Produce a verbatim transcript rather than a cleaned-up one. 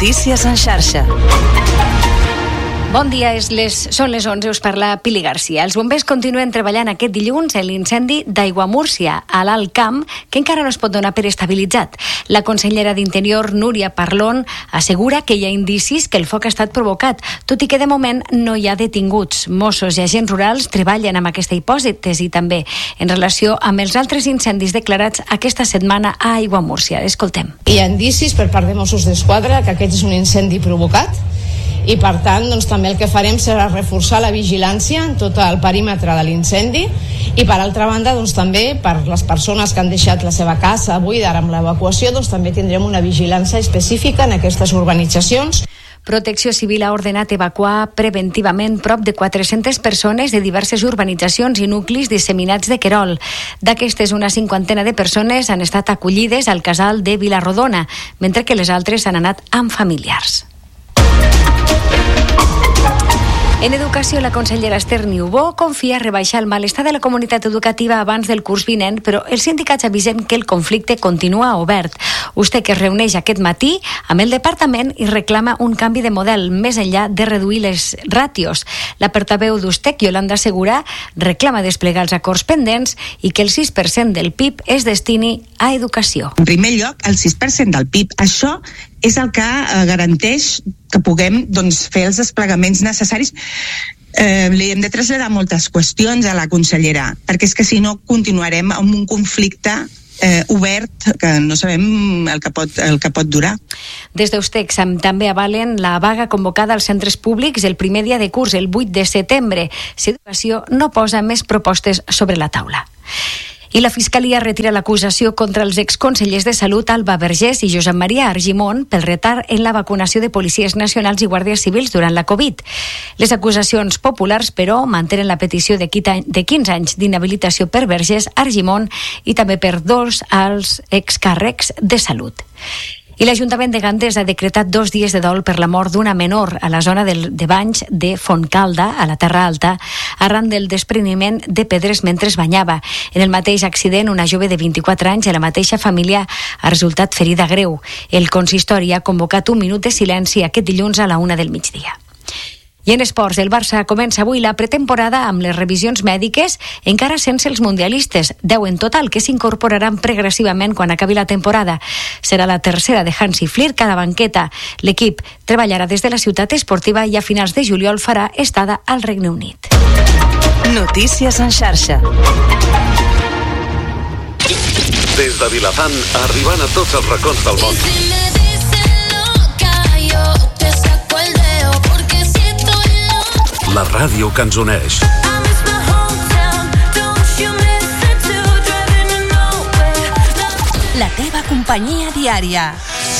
Notícies en xarxa. Bon dia, és les, són les onze, us parla Pili Garcia. Els bombers continuen treballant aquest dilluns en l'incendi d'Aiguamúrcia, a l'Alt Camp, que encara no es pot donar per estabilitzat. La consellera d'Interior, Núria Parlon, assegura que hi ha indicis que el foc ha estat provocat, tot i que de moment no hi ha detinguts. Mossos i agents rurals treballen amb aquesta hipòtesi també en relació amb els altres incendis declarats aquesta setmana a Aiguamúrcia. Escoltem. Hi ha indicis per part de Mossos d'Esquadra que aquest és un incendi provocat, i per tant doncs, també el que farem serà reforçar la vigilància en tot el perímetre de l'incendi i per altra banda doncs, també per les persones que han deixat la seva casa buida amb l'evacuació doncs, també tindrem una vigilància específica en aquestes urbanitzacions. Protecció Civil ha ordenat evacuar preventivament prop de quatre-centes persones de diverses urbanitzacions i nuclis disseminats de Querol. D'aquestes, una cinquantena de persones han estat acollides al casal de Vilarrodona, mentre que les altres han anat amb familiars. En educació, la consellera Esther Niubó confia rebaixar el malestar de la comunitat educativa abans del curs vinent, però els sindicats avisen que el conflicte continua obert. Vostè que es reuneix aquest matí amb el departament i reclama un canvi de model més enllà de reduir les ràtios. La portaveu d'Ustec, Yolanda Segura, reclama desplegar els acords pendents i que el sis per cent del P I B es destini a educació. En primer lloc, el sis per cent del P I B. Això és el que eh, garanteix que puguem doncs, fer els desplegaments necessaris. Eh, li hem de traslladar moltes qüestions a la consellera, perquè és que si no continuarem amb un conflicte eh, obert que no sabem el que pot, el que pot durar. Des d'Ustecs també avalen la vaga convocada als centres públics el primer dia de curs, el vuit de setembre, si Educació no posa més propostes sobre la taula. I la Fiscalia retira l'acusació contra els exconsellers de Salut Alba Vergés i Josep Maria Argimon pel retard en la vacunació de policies nacionals i guàrdies civils durant la Covid. Les acusacions populars, però, mantenen la petició de quinze anys d'inhabilitació per Vergés, Argimon i també per dos als excàrrecs de Salut. I l'Ajuntament de Gandés ha decretat dos dies de dol per la mort d'una menor a la zona del, de banys de Fontcalda, a la Terra Alta, arran del despreniment de pedres mentre es banyava. En el mateix accident, una jove de vint-i-quatre anys de la mateixa família ha resultat ferida greu. El consistori ha convocat un minut de silenci aquest dilluns a la una del migdia. I en esports, el Barça comença avui la pretemporada amb les revisions mèdiques encara sense els mundialistes, deu en total, que s'incorporaran progressivament quan acabi la temporada. Serà la tercera de Hansi Flick a la banqueta. L'equip treballarà des de la ciutat esportiva i a finals de juliol farà estada al Regne Unit. Notícies en xarxa. Des de Vilafant, arribant a tots els racons del món. La ràdio que ens uneix. La teva companyia diària.